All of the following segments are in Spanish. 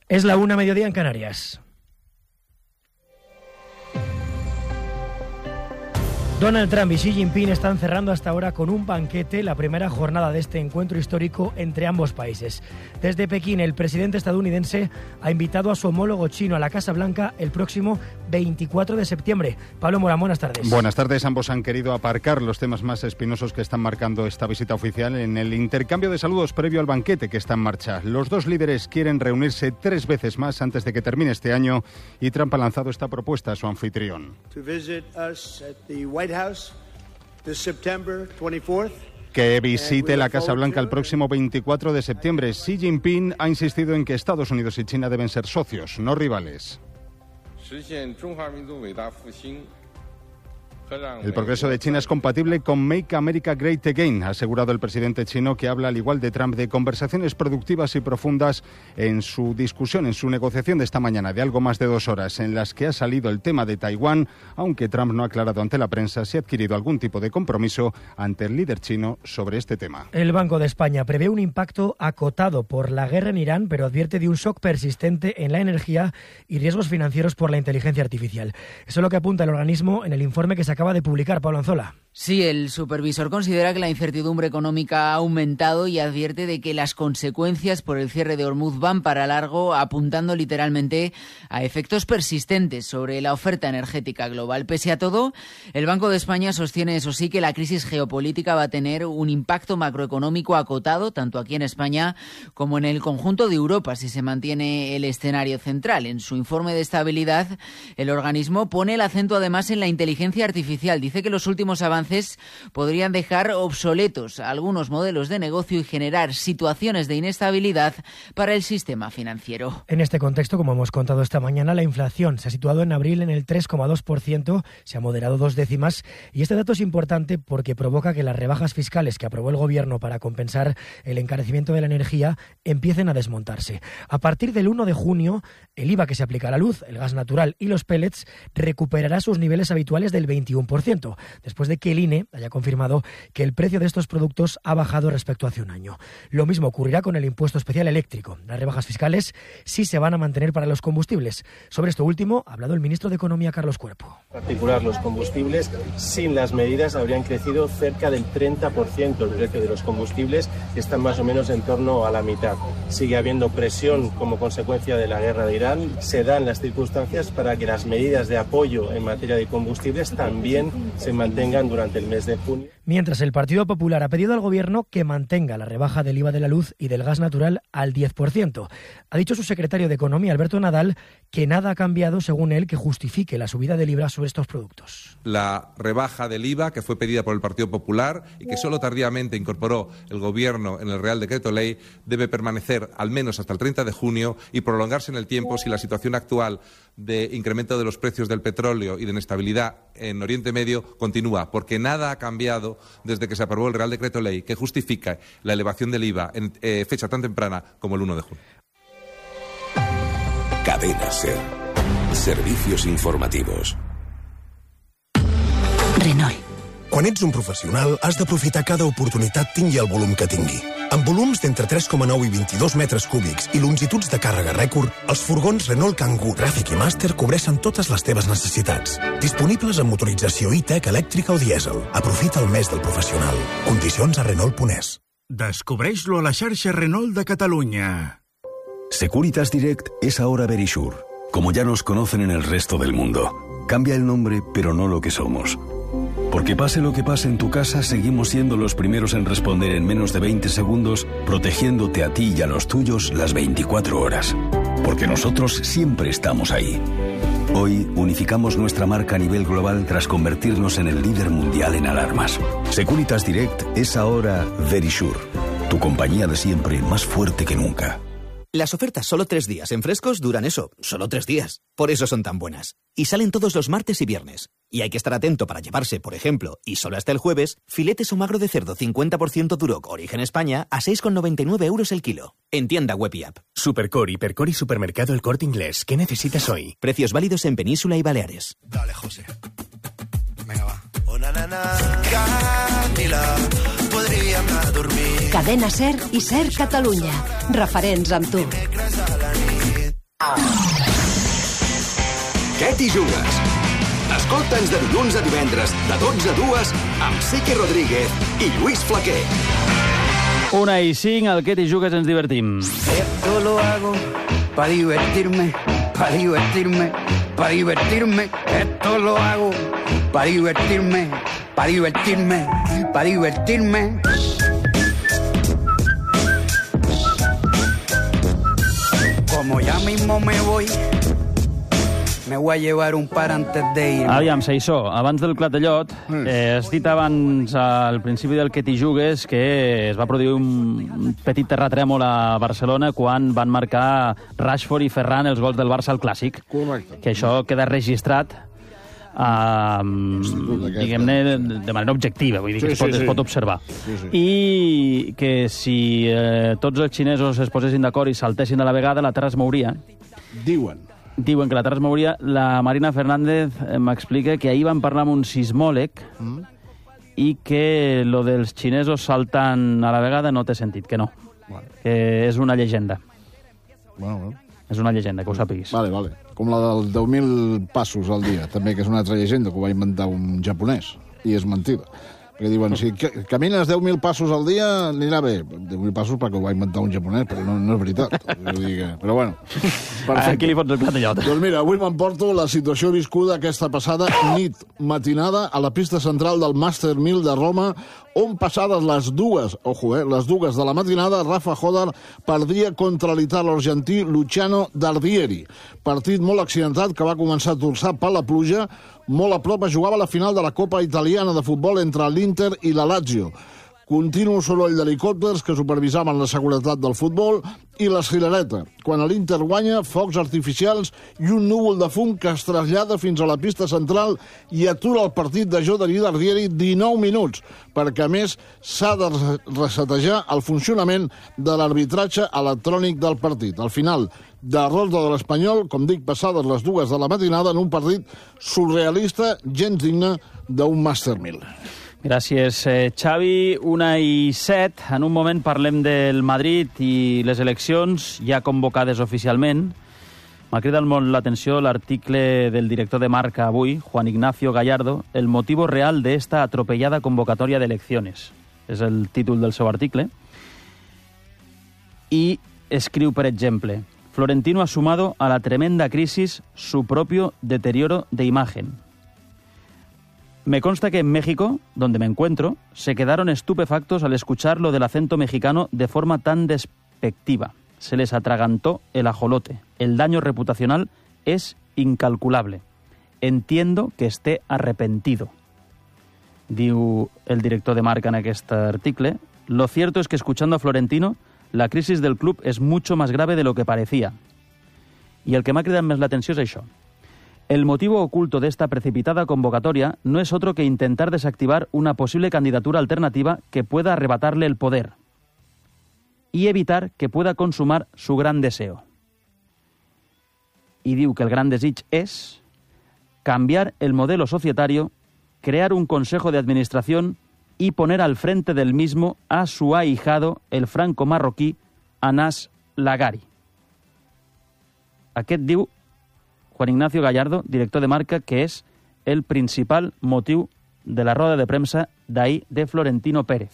Es la 1:00 mediodía en Canarias. Donald Trump y Xi Jinping están cerrando hasta ahora con un banquete la primera jornada de este encuentro histórico entre ambos países. Desde Pekín, el presidente estadounidense ha invitado a su homólogo chino a la Casa Blanca el próximo 24 de septiembre. Pablo Morán, buenas tardes. Buenas tardes. Ambos han querido aparcar los temas más espinosos que están marcando esta visita oficial en el intercambio de saludos previo al banquete que está en marcha. Los dos líderes quieren reunirse 3 veces más antes de que termine este año y Trump ha lanzado esta propuesta a su anfitrión. Que visite la Casa Blanca el próximo 24 de septiembre. Xi Jinping ha insistido en que Estados Unidos y China deben ser socios, no rivales. El progreso de China es compatible con Make America Great Again, ha asegurado el presidente chino, que habla, al igual de Trump, de conversaciones productivas y profundas en su discusión, en su negociación de esta mañana, de algo más de 2 horas, en las que ha salido el tema de Taiwán, aunque Trump no ha aclarado ante la prensa si ha adquirido algún tipo de compromiso ante el líder chino sobre este tema. El Banco de España prevé un impacto acotado por la guerra en Irán, pero advierte de un shock persistente en la energía y riesgos financieros por la inteligencia artificial. Eso es lo que apunta el organismo en el informe que se acaba de publicar. Pablo Anzola. Sí, el supervisor considera que la incertidumbre económica ha aumentado y advierte de que las consecuencias por el cierre de Hormuz van para largo, apuntando literalmente a efectos persistentes sobre la oferta energética global. Pese a todo, el Banco de España sostiene, eso sí, que la crisis geopolítica va a tener un impacto macroeconómico acotado, tanto aquí en España como en el conjunto de Europa, si se mantiene el escenario central. En su informe de estabilidad, el organismo pone el acento además en la inteligencia artificial. Dice que los últimos avances podrían dejar obsoletos algunos modelos de negocio y generar situaciones de inestabilidad para el sistema financiero. En este contexto, como hemos contado esta mañana, la inflación se ha situado en abril en el 3,2%, se ha moderado 2 décimas, y este dato es importante porque provoca que las rebajas fiscales que aprobó el Gobierno para compensar el encarecimiento de la energía empiecen a desmontarse. A partir del 1 de junio, el IVA que se aplica a la luz, el gas natural y los pellets recuperará sus niveles habituales del 21%, después de que el INE haya confirmado que el precio de estos productos ha bajado respecto a hace un año. Lo mismo ocurrirá con el impuesto especial eléctrico. Las rebajas fiscales sí se van a mantener para los combustibles. Sobre esto último ha hablado el ministro de Economía, Carlos Cuerpo. En particular, los combustibles, sin las medidas, habrían crecido cerca del 30% el precio de los combustibles, que están más o menos en torno a la mitad. Sigue habiendo presión como consecuencia de la guerra de Irán. Se dan las circunstancias para que las medidas de apoyo en materia de combustibles también se mantengan durante el mes de junio. Mientras, el Partido Popular ha pedido al Gobierno que mantenga la rebaja del IVA de la luz y del gas natural al 10%. Ha dicho su secretario de Economía, Alberto Nadal, que nada ha cambiado, según él, que justifique la subida del IVA sobre estos productos. La rebaja del IVA, que fue pedida por el Partido Popular y que solo tardíamente incorporó el Gobierno en el Real Decreto Ley, debe permanecer al menos hasta el 30 de junio y prolongarse en el tiempo si la situación actual de incremento de los precios del petróleo y de inestabilidad en Oriente Medio continúa, porque nada ha cambiado desde que se aprobó el Real Decreto Ley que justifica la elevación del IVA en fecha tan temprana como el 1 de junio. Cadena SER. Servicios informativos. Renault. Quan ets un professional, has d'aprofitar cada oportunitat tingui el volum que tingui. Amb volums d'entre 3,9 i 22 metres cúbics i longituds de càrrega rècord, els furgons Renault Kangoo, Traffic i Master cobreixen totes les teves necessitats. Disponibles amb motorització e-tech, elèctrica o dièsel. Aprofita el mes del professional. Condicions a Renault.es. Descobreix-lo a la xarxa Renault de Catalunya. Securitas Direct es ahora Verisure, como ya nos conocen en el resto del mundo. Cambia el nombre, pero no lo que somos. Porque pase lo que pase en tu casa, seguimos siendo los primeros en responder en menos de 20 segundos, protegiéndote a ti y a los tuyos las 24 horas. Porque nosotros siempre estamos ahí. Hoy unificamos nuestra marca a nivel global tras convertirnos en el líder mundial en alarmas. Securitas Direct es ahora Verisure, tu compañía de siempre más fuerte que nunca. Las ofertas solo 3 días en Frescos duran eso, solo 3 días. Por eso son tan buenas. Y salen todos los martes y viernes. Y hay que estar atento para llevarse, por ejemplo, y solo hasta el jueves, filetes o magro de cerdo 50% Duroc, origen España, a 6,99 € el kilo. En tienda web y app. Supercore, Hipercore y Supermercado El Corte Inglés. ¿Qué necesitas hoy? Precios válidos en Península y Baleares. Dale, José. Venga, va. Oh, na, na, na. Camila, podríem anar a dormir. Cadena SER i SER Catalunya. Referents amb tu. Dimecres a la nit. Què t'hi jugues? Escolta'ns de dilluns a divendres, de 12 a 2, amb Sique Rodríguez i Lluís Flaquer. 1:05, al Què t'hi jugues ens divertim. Esto lo hago para divertirme, para divertirme, para divertirme. Esto lo hago para divertirme, para divertirme, para divertirme. Como ya mismo me voy a llevar un par antes de ir. Aviam, Saissó, abans del Clatellot, has dit abans al principi del Que t'hi jugues que es va produir un petit terratrèmol a Barcelona quan van marcar Rashford i Ferran els gols del Barça al Clàssic. Correcte. Que això queda registrat diguem-ne de manera objectiva, vull dir que es pot observar. I que si tots els xinesos es posessin d'acord i saltessin a la vegada, la Terra es mouria. Diuen que la Terra es mouria. La Marina Fernández m'explica que ahir van parlar amb un sismòleg i que lo dels xinesos saltant a la vegada no té sentit, que no. Que és una llegenda. És una llegenda, que ho sàpiguis. Vale. Com la dels 10.000 passos al dia, també, que és una altra llegenda que ho va inventar un japonès. I és mentida. Perquè diuen, si camines 10.000 passos al dia, anirà bé. 10.000 passos perquè ho va inventar un japonès, però no és veritat. Però bueno. Aquí li fots el Clatellot. Doncs mira, avui m'emporto la situació viscuda aquesta passada nit matinada a la pista central del Master 1000 de Roma, on passades les dues de la matinada, Rafa Hodar perdia contra l'italo argentí Luciano Dardieri. Partit molt accidentat que va començar a torçar per la pluja. Molt a prop es jugava la final de la Copa Italiana de Futbol entre l'Inter i la Lazio. Continu soroll d'helicòpters que supervisaven la seguretat del futbol i l'esquilareta. Quan l'Inter guanya, focs artificials i un núvol de fum que es trasllada fins a la pista central i atura el partit de Jodari Dardieri 19 minuts, perquè a més s'ha de resetejar el funcionament de l'arbitratge electrònic del partit. Al final, derrota de l'Espanyol, com dic, passades les 2 de la matinada en un partit surrealista, gens digne d'un Master 1000. Gràcies, Xavi. 1:07. En un moment parlem del Madrid i les eleccions ja convocades oficialment. M'ha cridat molt l'atenció l'article del director de Marca avui, Juan Ignacio Gallardo, el motivo real de esta atropellada convocatoria de elecciones. És el títol del seu article. I escriu, per exemple, Florentino ha sumado a la tremenda crisis su propio deterioro de imagen. Me consta que en México, donde me encuentro, se quedaron estupefactos al escuchar lo del acento mexicano de forma tan despectiva. Se les atragantó el ajolote. El daño reputacional es incalculable. Entiendo que esté arrepentido. Diu el director de Marca en aquest article. Lo cierto es que escuchando a Florentino, la crisis del club es mucho más grave de lo que parecía. Y el que m'ha cridat més l'atenció és això. El motivo oculto de esta precipitada convocatoria no es otro que intentar desactivar una posible candidatura alternativa que pueda arrebatarle el poder y evitar que pueda consumar su gran deseo. Y diu que el gran desig es cambiar el modelo societario, crear un consejo de administración y poner al frente del mismo a su ahijado, el franco-marroquí Anas Lagari. Aquest diu Juan Ignacio Gallardo, director de Marca, que es el principal motiu de la roda de premsa d'ahir de Florentino Pérez.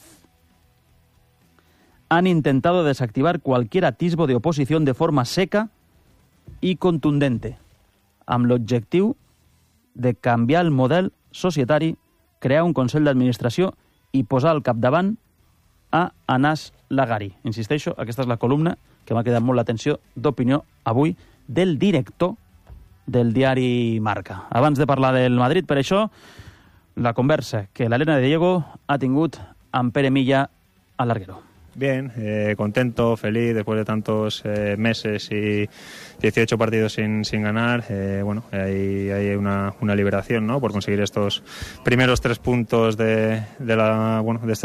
Han intentado desactivar cualquier atisbo de oposición de forma seca y contundente, amb l'objectiu de canviar el model societari, crear un Consell d'Administració i posar al capdavant a Anas Lagari. Insisteixo, aquesta és la columna que m'ha quedat molt l'atenció d'opinió avui del director del diari Marca. Abans de parlar del Madrid, per això, la conversa que l'Helena de Diego ha tingut amb Pere Milla al larguero. Bien, contento, feliz, después de tantos meses y 18 partidos sin ganar. Bueno, hay una liberación, ¿no?, por conseguir estos primeros 3 puntos de este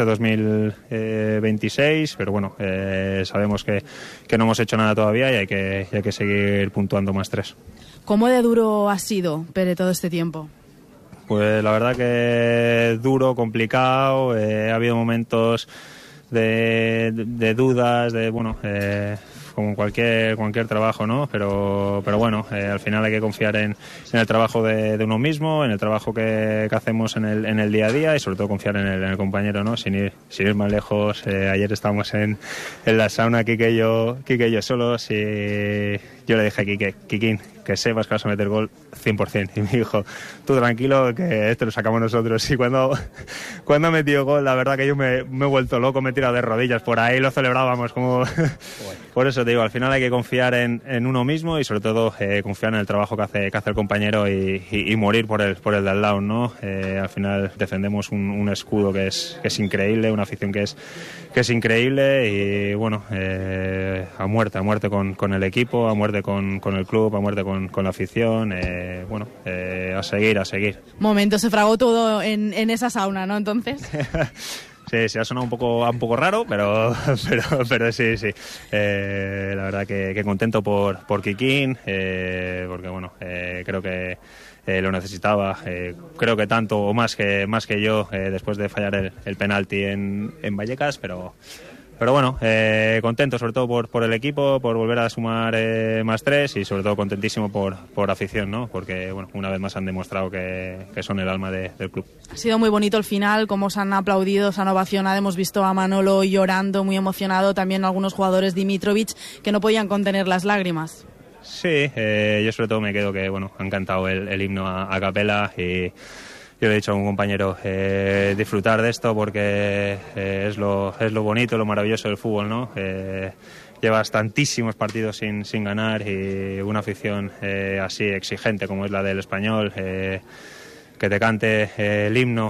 2026, pero bueno, sabemos que no hemos hecho nada todavía y hay que seguir puntuando más 3. ¿Cómo de duro ha sido, Pere, todo este tiempo? Pues la verdad que duro, complicado, ha habido momentos de dudas, como cualquier trabajo, ¿no? Pero bueno, al final hay que confiar en el trabajo de uno mismo, en el trabajo que hacemos en el día a día y sobre todo confiar en el compañero, ¿no? Sin ir más lejos. Ayer estábamos en la sauna, Quique y yo solos, y yo le dije a Quique, Quiquín, que sepas que vas a meter gol 100%. Y me dijo, tú tranquilo, que esto lo sacamos nosotros. Y cuando metió gol, la verdad que yo me he vuelto loco, me he tirado de rodillas por ahí, lo celebrábamos como... Por eso te digo, al final hay que confiar en uno mismo y sobre todo confiar en el trabajo que hace el compañero y morir por el de al lado, ¿no? Al final defendemos un escudo que es increíble, una afición que es increíble y bueno, a muerte con el equipo, a muerte con el club, a muerte con la afición, a seguir. Momento, se fragó todo en esa sauna, ¿no? Entonces... Sí, se ha sonado un poco raro, pero sí. La verdad que contento por Quiquín, porque bueno, creo que lo necesitaba, creo que tanto o más que yo después de fallar el penalti en Vallecas, pero bueno, contento sobre todo por el equipo, por volver a sumar más 3 y sobre todo contentísimo por afición, ¿no? Porque bueno, una vez más han demostrado que son el alma del club. Ha sido muy bonito el final, cómo se han aplaudido, se han ovacionado, hemos visto a Manolo llorando, muy emocionado, también algunos jugadores, Dimitrovic, que no podían contener las lágrimas. Sí, yo sobre todo me quedo que bueno, han cantado el himno a capela y yo le he dicho a un compañero disfrutar de esto porque es lo bonito, lo maravilloso del fútbol, ¿no? Llevas tantísimos partidos sin ganar y una afición así exigente como es la del Español, que te cante el himno,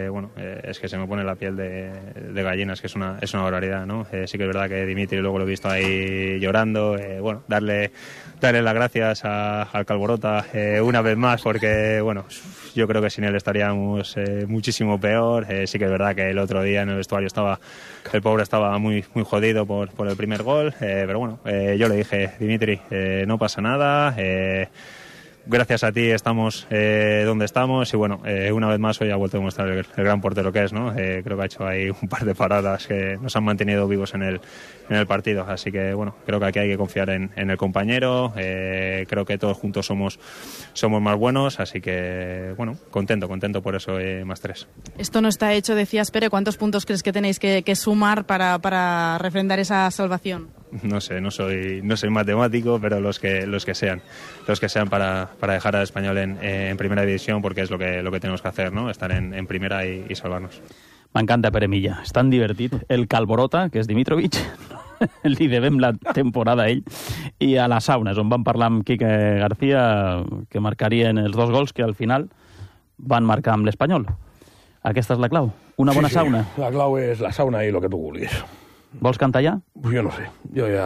es que se me pone la piel de gallinas, que es una barbaridad, ¿no? Sí que es verdad que Dimitri luego lo he visto ahí llorando, darle las gracias al Calborota una vez más, porque bueno, yo creo que sin él estaríamos muchísimo peor. Sí que es verdad que el otro día en el vestuario el pobre estaba muy jodido por el primer gol, pero bueno, yo le dije, Dimitri, no pasa nada, gracias a ti estamos donde estamos y bueno, una vez más hoy ha vuelto a demostrar el gran portero que es, ¿no? Creo que ha hecho ahí un par de paradas que nos han mantenido vivos en el partido, así que bueno, creo que aquí hay que confiar en el compañero, creo que todos juntos somos más buenos, así que bueno, contento por eso, más 3. Esto no está hecho, decías, Pere, ¿cuántos puntos crees que tenéis que sumar para refrendar esa salvación? No sé, no soy matemático, pero los que sean para dejar al Español en primera división, porque es lo que tenemos que hacer, ¿no? Estar en primera y salvarnos. M'encanta Pere Milla, és tan divertit. El Calborota, que és Dimitrovic, li devem la temporada a ell, i a les saunes, on van parlar amb Quique García, que marcarien els 2 gols que al final van marcar amb l'Espanyol. Aquesta és la clau, una bona sauna. La clau és la sauna i el que tu vulguis. Vols cantar ja? Pues jo no sé.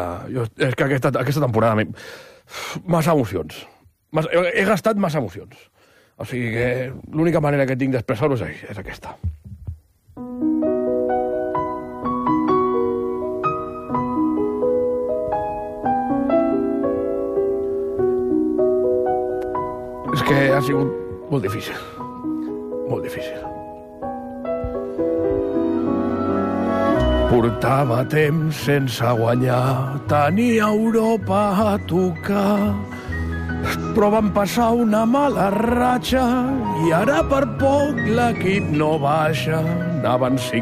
És que aquesta temporada... Massa emocions. He gastat massa emocions. O sigui que l'única manera que tinc d'expressar-ho és aquesta. És que ha sigut molt difícil. Molt difícil. Portava temps sense guanyar, tenia Europa a tocar, però van passar una mala ratxa i ara per poc l'equip no baixa. Anaven